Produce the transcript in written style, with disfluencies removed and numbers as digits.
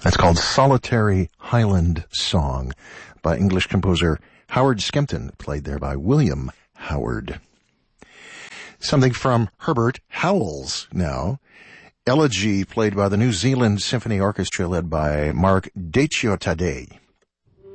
That's called Solitary Highland Song by English composer Howard Skempton, played there by William Howard. Something from Herbert Howells now. Elegy, played by the New Zealand Symphony Orchestra, led by Mark Decio Tadei.